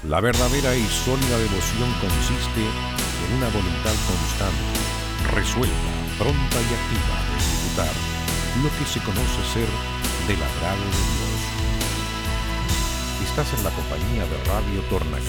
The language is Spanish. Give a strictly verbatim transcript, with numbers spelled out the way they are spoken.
La verdadera y sólida devoción consiste en una voluntad constante, resuelta, pronta y activa de ejecutar lo que se conoce ser del agrado de Dios. Estás en la compañía de Radio Tornaca.